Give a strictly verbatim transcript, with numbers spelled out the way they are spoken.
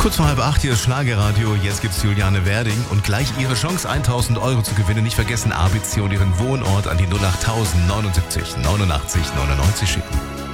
Kurz vor halb acht, hier ist Schlagerradio. Jetzt gibt's Juliane Werding und gleich ihre Chance, tausend Euro zu gewinnen. Nicht vergessen, A B C und ihren Wohnort an die null acht null null neunundsiebzig neunundachtzig neunundneunzig schicken.